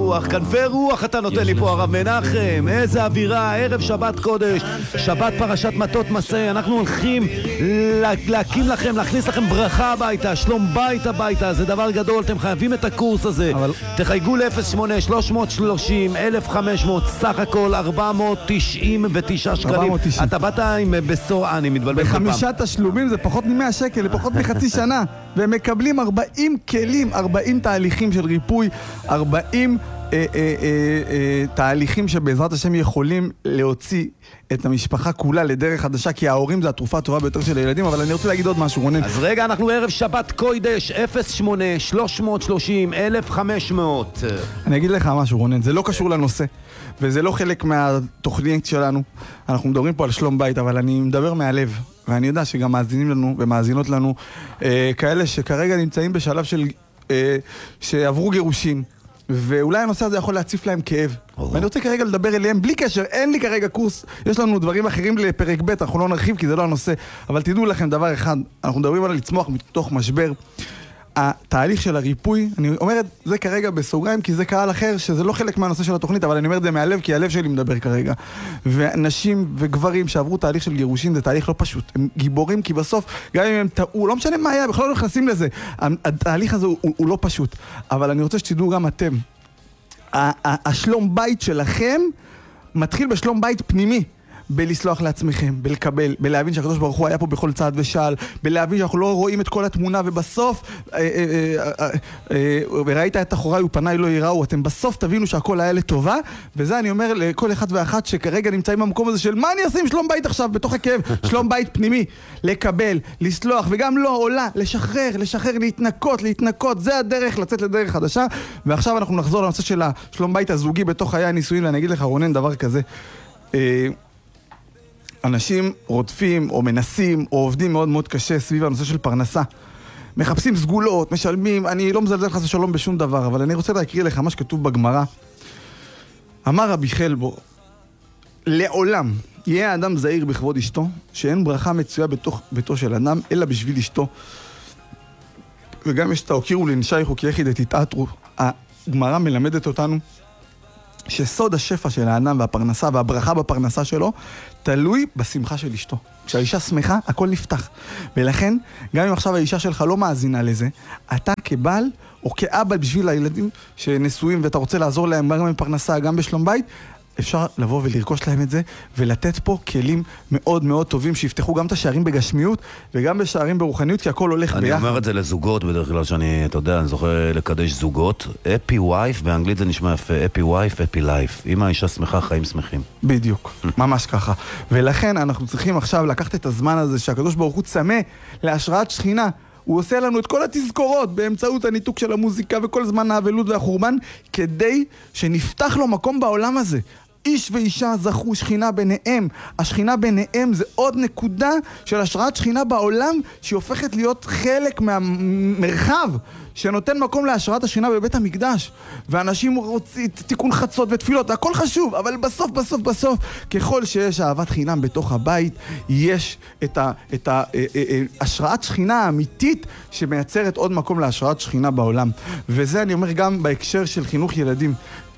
כנפי רוח אתה נותן לי פה הרב מנחם, איזה אווירה, ערב שבת קודש, שבת פרשת מטות מסע, אנחנו הולכים להקים לכם, להכניס לכם ברכה הביתה, שלום בית הביתה, זה דבר גדול, אתם חייבים את הקורס הזה, תחייגו ל-08-330-1500, סך הכל 499 שקלים, אתה באת עם בשורה, אני מתבלבל כל פעם. בחמישה תשלומים זה פחות מ100 שקל, לפחות מחצי שנה, והם מקבלים 40 כלים, 40 תהליכים של ריפוי, 40 תהליכים שבעזרת השם יכולים להוציא את המשפחה כולה לדרך חדשה, כי ההורים זה התרופה הטובה ביותר של הילדים. אבל אני רוצה להגיד עוד משהו, רונן. אז רגע, אנחנו ערב שבת קוידש, 08-330-1500. אני אגיד לך משהו, רונן, זה לא קשור לנושא, וזה לא חלק מהתוכנית שלנו. אנחנו מדברים פה על שלום בית, אבל אני מדבר מהלב, ואני יודע שגם מאזינים לנו ומאזינות לנו כאלה שכרגע נמצאים בשלב של שעברו גירושין, ואולי הנושא הזה יכול להציף להם כאב. ואני רוצה כרגע לדבר אליהם בלי קשר, אין לי כרגע קורס, יש לנו דברים אחרים לפרק ב', אנחנו לא נרחיב כי זה לא הנושא, אבל תדעו לכם דבר אחד, אנחנו מדברים על לצמוח מתוך משבר. התהליך של הריפוי, אני אומר את זה כרגע בסוגריים כי זה קהל אחר שזה לא חלק מהנושא של התוכנית, אבל אני אומר את זה מהלב כי הלב שלי מדבר כרגע. ונשים וגברים שעברו תהליך של גירושין זה תהליך לא פשוט, הם גיבורים כי בסוף גם אם הם טעו, לא משנה מה היה, בכלל לא נכנסים לזה, התהליך הזה הוא לא פשוט, אבל אני רוצה שתדעו גם אתם, השלום בית שלכם מתחיל בשלום בית פנימי, בלסלוח לעצמכם, בלקבל, בלהבין שהקדוש ברוך הוא היה פה בכל צעד ושעל, בלהבין שאנחנו לא רואים את כל התמונה, ובסוף וראית את אחוריי ופניי לא יראו, אתם בסוף תבינו שהכל היה לטובה, וזה אני אומר לכל אחד ואחת שכרגע נמצאים במקום הזה של מה אני אעשה עם שלום בית עכשיו בתוך הכאב, שלום בית פנימי, לקבל, לסלוח, וגם לא עולה, לשחרר, להתנקות, זה הדרך לצאת לדרך חדשה. ועכשיו אנחנו נחזור לנושא של השלום בית הזוגי בתוך חיי הנישואין, ואני אגיד לך רונן דבר כזה, אנשים רודפים או מנסים או עובדים מאוד מאוד קשה סביב הנושא של פרנסה, מחפשים סגולות, משלמים, אני לא מזלזל חס ושלום בשום דבר, אבל אני רוצה להקריא לך מה שכתוב בגמרא. אמר רבי חלבו, לעולם יהיה האדם זהיר בכבוד אשתו, שאין ברכה מצויה בתוך ביתו של אדם אלא בשביל אשתו. וגם יש תאוקירו לנשייכו כי יחיד תתעתרו. הגמרא מלמדת אותנו שסוד השפע של האדם והפרנסה והברכה בפרנסה שלו תלוי בשמחה של אשתו. כשהאישה שמחה, הכל נפתח. ולכן, גם אם עכשיו האישה שלך לא מאזינה לזה, אתה כבעל או כאבא בשביל הילדים שנשואים ואתה רוצה לעזור להם גם בפרנסה, גם בשלום בית, אפשר לבוא ולרכוש להם את זה ולתת פה כלים מאוד מאוד טובים שיפתחו גם את השערים בגשמיות וגם בשערים ברוחניות, כי הכל הולך ביחד. אני אומר את זה לזוגות בדרך כלל שאני, אתה יודע, אני זוכר לקדש זוגות. happy wife, באנגלית זה נשמע יפה, happy wife, happy life. אם האישה שמחה, חיים שמחים. בדיוק, ממש ככה. ולכן אנחנו צריכים עכשיו לקחת את הזמן הזה שהקדוש ברוך הוא צמא להשראת שכינה. הוא עושה לנו את כל התזכורות באמצעות הניתוק של המוזיקה וכל זמן האבלות והחורבן, כדי שנפתח לו מקום בעולם הזה. איש ואישה זכו שכינה ביניהם. השכינה ביניהם זה עוד נקודה של השראת שכינה בעולם, שהיא הופכת להיות חלק מהמרחב שנותן מקום להשראת השכינה בבית המקדש. ואנשים רוצים תיקון חצות ותפילות, הכל חשוב, אבל בסוף ככל שיש אהבת חינם בתוך הבית, יש את השראת שכינה האמיתית שמייצרת עוד מקום להשראת שכינה בעולם. וזה אני אומר גם בהקשר של חינוך ילדים.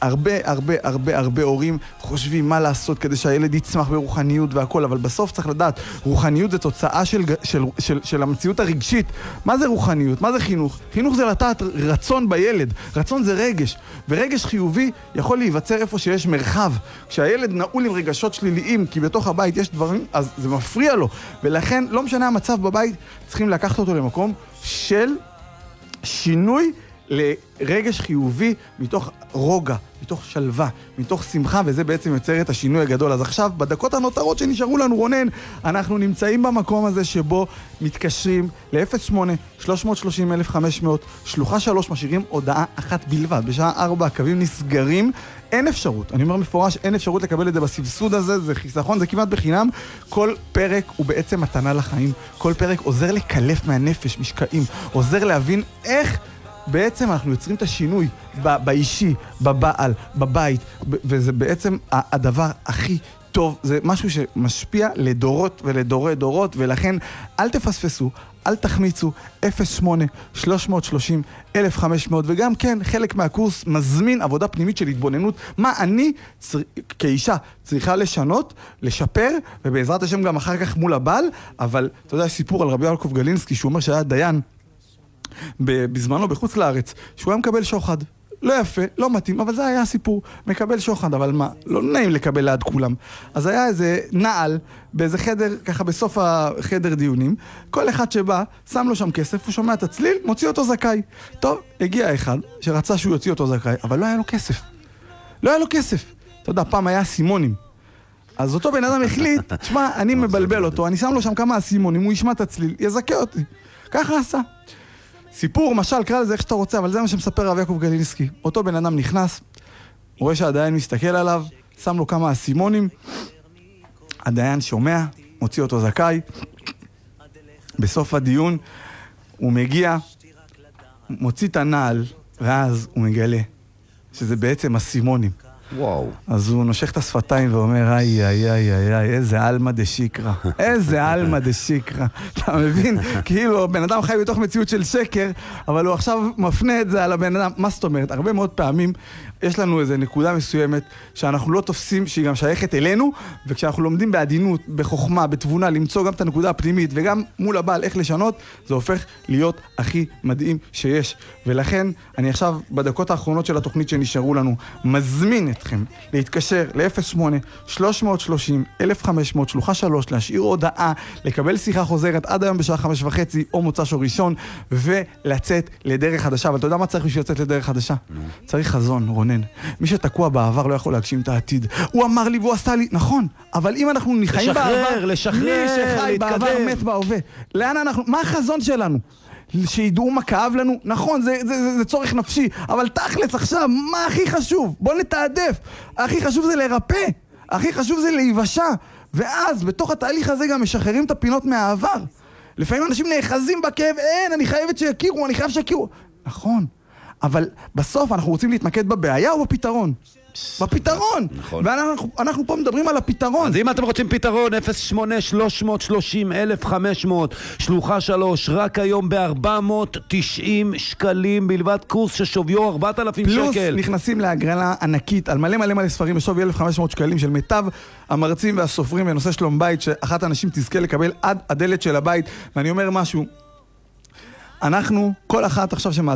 הרבה הורים חושבים מה לעשות כדי שהילד יצמח ברוחניות והכל, אבל בסוף צריך לדעת, רוחניות זה תוצאה של המציאות הרגשית. מה זה רוחניות? מה זה חינוך? חינוך זה לתת רצון בילד. רצון זה רגש, ורגש חיובי יכול להיווצר איפה שיש מרחב. כשהילד נעול עם רגשות שליליים, כי בתוך הבית יש דברים, אז זה מפריע לו. ולכן, לא משנה המצב בבית, צריכים לקחת אותו למקום של שינוי לרגש חיובי מתוך רוגע, מתוך שלווה, מתוך שמחה, וזה בעצם יוצר את השינוי הגדול. אז עכשיו, בדקות הנותרות שנשארו לנו, רונן, אנחנו נמצאים במקום הזה שבו מתקשרים ל-08-330-1500, שלוחה 3, משאירים הודעה אחת בלבד. בשעה 4 הקווים נסגרים, אין אפשרות, אני אומר מפורש, אין אפשרות לקבל את זה בסבסוד הזה, זה חיסכון, זה כמעט בחינם. כל פרק הוא בעצם מתנה לחיים, כל פרק עוזר לקלף מהנפש, משקעים, עוזר להבין איך בעצם אנחנו יוצרים את השינוי באישי, בבעל, בבית, וזה בעצם הדבר הכי טוב, זה משהו שמשפיע לדורות ולדורי דורות, ולכן אל תפספסו, אל תחמיצו, 08-330-1500, וגם כן, חלק מהקורס מזמין עבודה פנימית של התבוננות, מה אני כאישה צריכה לשנות, לשפר, ובעזרת השם גם אחר כך מול הבעל, אבל אתה יודע, סיפור על רבי יעקב גלינסקי, שהוא אומר שהיה דיין בזמנו בחוץ לארץ, שהוא היה מקבל שוחד. לא יפה, לא מתאים, אבל זה היה הסיפור. מקבל שוחד, אבל מה? לא נעים לקבל ליד כולם. אז היה איזה נעל באיזה חדר, ככה בסוף החדר דיונים. כל אחד שבא, שם לו שם כסף, הוא שומע את הצליל, מוציא אותו זכאי. טוב, הגיע אחד שרצה שהוא יוציא אותו זכאי, אבל לא היה לו כסף. לא היה לו כסף. אתה יודע, פעם היה סימונים. אז אותו בן אדם החליט, תשמע, אני מבלבל אותו, אני שם לו שם כמה סימונים, הוא ישמע את הצליל, יזכה אותי. ככה עשה. סיפור, משל, קרא לזה איך שאתה רוצה, אבל זה מה שמספר רב יעקב גלינסקי. אותו בן אדם נכנס, הוא רואה שהדיין מסתכל עליו, שם לו כמה אסימונים, הדיין שומע, מוציא אותו זכאי, בסוף הדיון הוא מגיע, מוציא את הנעל, ואז הוא מגלה שזה בעצם אסימונים. וואו. אז הוא נושך את השפתיים ואומר, איזה אלמה דשיקרה. איזה אלמה דשיקרה. אתה מבין? כאילו, בן אדם חי בתוך מציאות של שקר, אבל הוא עכשיו מפנה את זה על הבן אדם. מה זאת אומרת? הרבה מאוד פעמים יש לנו איזו נקודה מסוימת שאנחנו לא תופסים, שהיא גם שייכת אלינו, וכשאנחנו לומדים בעדינות, בחוכמה, בתבונה, למצוא גם את הנקודה הפנימית, וגם מול הבעל איך לשנות, זה הופך להיות הכי מדהים שיש. ולכן, אני עכשיו, בדקות האחרונות של התוכנית שנשארו לנו, מזמין אתכם להתקשר ל-08-330-1500, שלוחה 3, להשאיר הודעה, לקבל שיחה חוזרת עד היום בשעה 5:30 או מוצ"ש או ראשון, ולצאת לדרך חדשה. אבל אתה יודע מה צריך בשביל לצאת לדרך חדשה? צריך חזון, רונן. מי שתקוע בעבר לא יכול להגשים את העתיד. הוא אמר לי והוא עשה לי, נכון, אבל אם אנחנו נחיים בעבר, לשחרר, מי שחי בעבר מת בהווה. לאן אנחנו, מה החזון שלנו? שידעו מה כאב לנו, נכון, זה צורך נפשי, אבל תכלס עכשיו, מה הכי חשוב? בוא נתעדף. הכי חשוב זה לרפא, הכי חשוב זה להיוושע, ואז בתוך התהליך הזה גם משחררים את הפינות מהעבר. לפעמים אנשים נאחזים בכאב, אין, אני חייבת שיכירו, אני חייב שיכירו. נכון, אבל בסוף אנחנו רוצים להתמקד בבעיה או בפתרון? בפתרון. נכון. ואנחנו פה מדברים על הפתרון. אז אם אתם רוצים פתרון, 08-330-1500, שלוחה 3, רק היום ב-490 שקלים בלבד, קורס ששוויו 4,000 שקל. פלוס נכנסים להגרלה ענקית על מלא ספרים בשווי 1,500 שקלים של מיטב המרצים והסופרים בנושא שלום בית, שאחת האנשים תזכה לקבל עד הדלת של הבית. ואני אומר משהו, אנחנו, כל אחת עכשיו